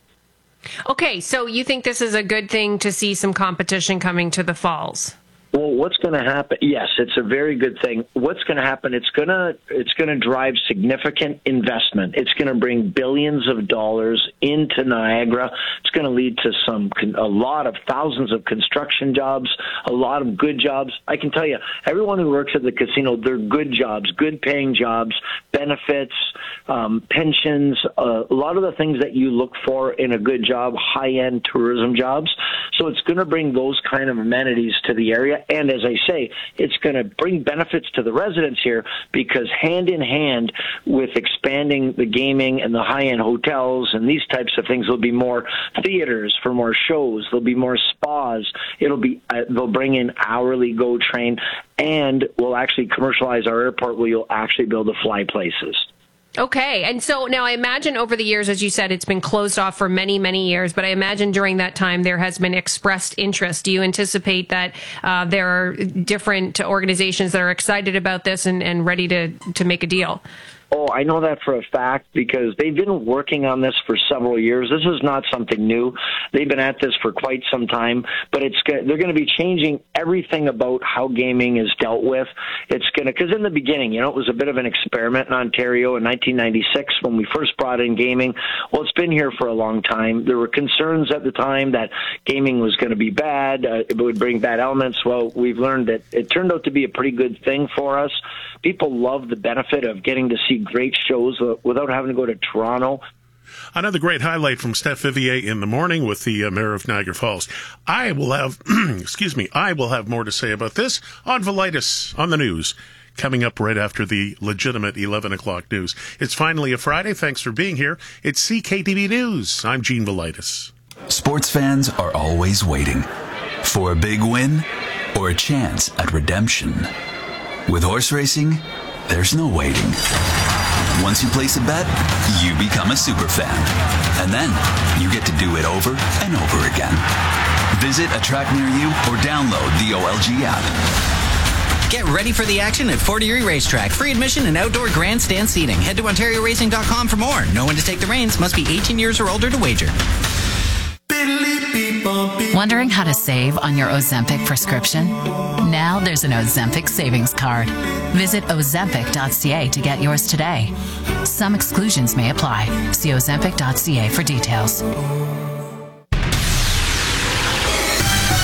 W: Okay, so you think this is a good thing to see some competition coming to the Falls?
X: Well, what's going to happen? Yes, it's a very good thing. What's going to happen? It's going to it's going to drive significant investment. It's going to bring billions of dollars into Niagara. It's going to lead to some a lot of thousands of construction jobs, a lot of good jobs. I can tell you, everyone who works at the casino, they're good jobs, good paying jobs, benefits, um, pensions, uh, a lot of the things that you look for in a good job, high end tourism jobs. So it's going to bring those kind of amenities to the area. And as I say, it's going to bring benefits to the residents here because hand in hand with expanding the gaming and the high-end hotels and these types of things, there'll be more theaters for more shows. There'll be more spas. It'll be uh, they'll bring in hourly GO train, and we'll actually commercialize our airport where you'll actually be able to fly places.
W: Okay. And so now I imagine over the years, as you said, it's been closed off for many, many years, but I imagine during that time there has been expressed interest. Do you anticipate that uh, there are different organizations that are excited about this and, and ready to, to make a deal?
X: Oh, I know that for a fact because they've been working on this for several years. This is not something new. They've been at this for quite some time, but it's they're going to be changing everything about how gaming is dealt with. It's going to, because in the beginning, you know, it was a bit of an experiment in Ontario in nineteen ninety-six when we first brought in gaming. Well, it's been here for a long time. There were concerns at the time that gaming was going to be bad. Uh, it would bring bad elements. Well, we've learned that it turned out to be a pretty good thing for us. People love the benefit of getting to see great shows without having to go to Toronto.
A: Another great highlight from Steph Vivier in the morning with the uh, Mayor of Niagara Falls. I will have, excuse me, I will have more to say about this on Velitis on the news, coming up right after the legitimate eleven o'clock news. It's finally a Friday. Thanks for being here. It's C K T B News. I'm Gene Velitis.
B: Sports fans are always waiting for a big win or a chance at redemption. With horse racing, there's no waiting. Once you place a bet, you become a super fan. And then you get to do it over and over again. Visit a track near you or download the O L G app.
M: Get ready for the action at Fort Erie Racetrack. Free admission and outdoor grandstand seating. Head to Ontario Racing dot com for more. Know when to take the reins. Must be eighteen years or older to wager.
N: Wondering how to save on your Ozempic prescription? Now there's an Ozempic savings card. Visit ozempic dot c a to get yours today. Some exclusions may apply. See ozempic dot c a for details.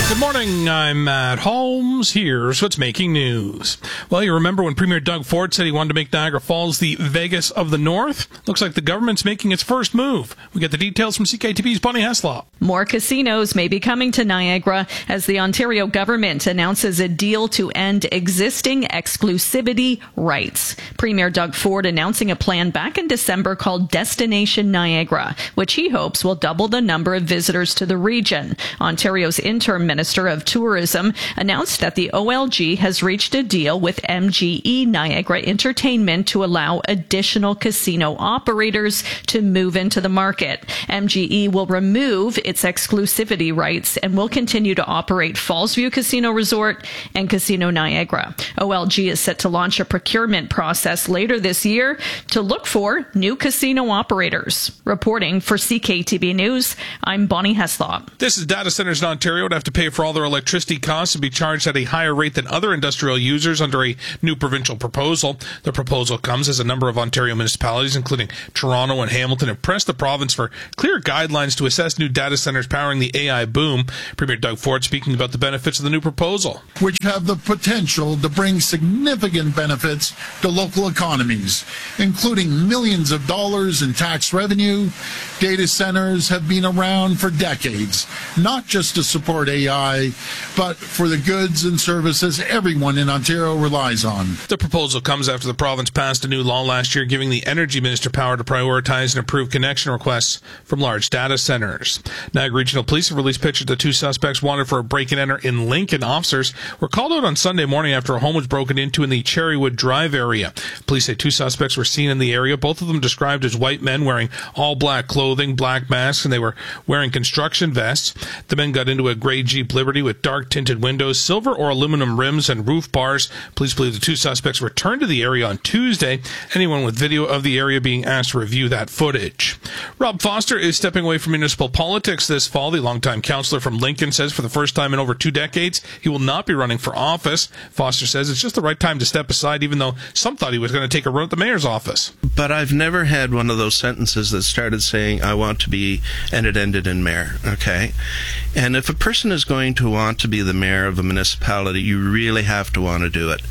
D: Good morning, I'm Matt Holmes. Here's what's making news. Well, you remember when Premier Doug Ford said he wanted to make Niagara Falls the Vegas of the North? Looks like the government's making its first move. We get the details from C K T V's Bonnie Heslop.
O: More casinos may be coming to Niagara as the Ontario government announces a deal to end existing exclusivity rights. Premier Doug Ford announcing a plan back in December called Destination Niagara, which he hopes will double the number of visitors to the region. Ontario's interim Minister of Tourism announced that the O L G has reached a deal with M G E Niagara Entertainment to allow additional casino operators to move into the market. M G E will remove its exclusivity rights and will continue to operate Fallsview Casino Resort and Casino Niagara. O L G is set to launch a procurement process later this year to look for new casino operators. Reporting for C K T V News, I'm Bonnie Heslop.
D: This is data centers in Ontario would have to pay for all their electricity costs and be charged at a higher rate than other industrial users under a new provincial proposal. The proposal comes as a number of Ontario municipalities, including Toronto and Hamilton, have pressed the province for clear guidelines to assess new data centers powering the A I boom. Premier Doug Ford speaking about the benefits of the new proposal,
P: which have the potential to bring significant benefits to local economies, including millions of dollars in tax revenue. Data centers have been around for decades, not just to support A I, but for the goods and services everyone in Ontario relies on.
D: The proposal comes after the province passed a new law last year giving the Energy Minister power to prioritize and approve connection requests from large data centers. Niagara Regional Police have released pictures of two suspects wanted for a break-and-enter in Lincoln. Officers were called out on Sunday morning after a home was broken into in the Cherrywood Drive area. Police say two suspects were seen in the area, both of them described as white men wearing all black clothing, black masks, and they were wearing construction vests. The men got into a gray Jeep Liberty with dark tinted windows, silver or aluminum rims, and roof bars. Police believe the two suspects returned to the area on Tuesday. Anyone with video of the area being asked to review that footage. Rob Foster is stepping away from municipal politics this fall. The longtime councillor from Lincoln says for the first time in over two decades, he will not be running for office. Foster says it's just the right time to step aside, even though some thought he was going to take a run at the mayor's office.
Q: But I've never had one of those sentences that started saying, I want to be, and it ended in mayor, okay? And if a person is going to want to be the mayor of a municipality, you really have to want to do it.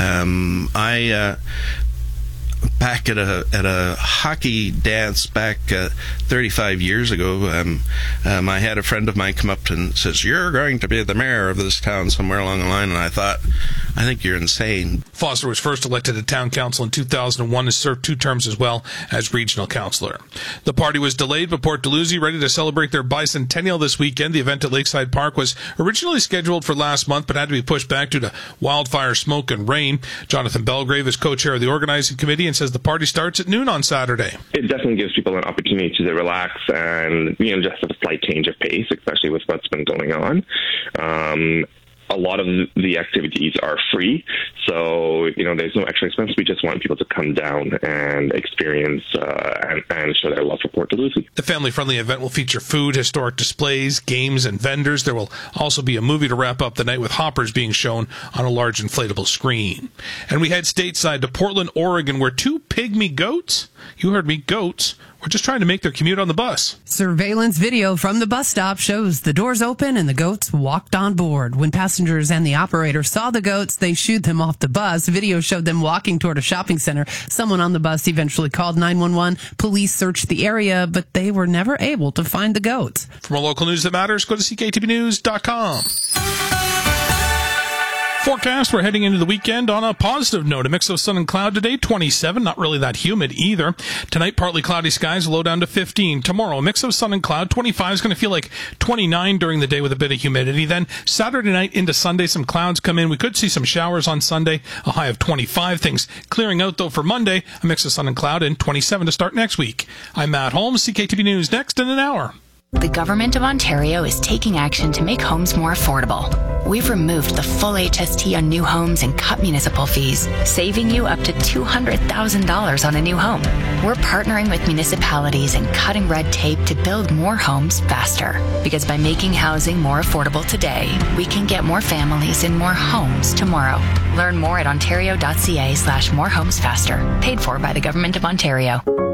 Q: Um, I... Uh, Back at a at a hockey dance back uh, thirty-five years ago, um, um, I had a friend of mine come up and says, "You're going to be the mayor of this town," somewhere along the line, and I thought, I think you're insane.
D: Foster was first elected to town council in two thousand one and served two terms as well as regional councillor. The party was delayed, but Port Dalhousie ready to celebrate their bicentennial this weekend. The event at Lakeside Park was originally scheduled for last month, but had to be pushed back due to wildfire, smoke, and rain. Jonathan Belgrave is co-chair of the organizing committee and says the party starts at noon on Saturday.
Y: It definitely gives people an opportunity to relax and, you know, just have a slight change of pace, especially with what's been going on. Um, a lot of the activities are free, so, you know, there's no extra expense. We just want people to come down and experience uh, and, and show their love for Port Dalhousie.
D: The family-friendly event will feature food, historic displays, games, and vendors. There will also be a movie to wrap up the night with hoppers being shown on a large inflatable screen. And we head stateside to Portland, Oregon, where two pygmy goats, you heard me, goats, were just trying to make their commute on the bus.
Z: Surveillance video from the bus stop shows the doors open and the goats walked on board. When passengers and the operator saw the goats, they shooed them off the bus. Video showed them walking toward a shopping center. Someone on the bus eventually called nine one one. Police searched the area, but they were never able to find the goats.
D: For more local news that matters, go to c k t v news dot com. Forecast, we're heading into the weekend on a positive note. A mix of sun and cloud today, twenty-seven, not really that humid either. Tonight, partly cloudy skies, low down to fifteen. Tomorrow, a mix of sun and cloud, twenty-five is going to feel like twenty-nine during the day with a bit of humidity. Then Saturday night into Sunday, some clouds come in. We could see some showers on Sunday, a high of twenty-five. Things clearing out, though, for Monday, a mix of sun and cloud, and twenty-seven to start next week. I'm Matt Holmes, C K T V News, next in an hour.
N: The Government of Ontario is taking action to make homes more affordable. We've removed the full H S T on new homes and cut municipal fees, saving you up to two hundred thousand dollars on a new home. We're partnering with municipalities and cutting red tape to build more homes faster. Because by making housing more affordable today, we can get more families in more homes tomorrow. Learn more at ontario.ca slash more homes faster. Paid for by the Government of Ontario.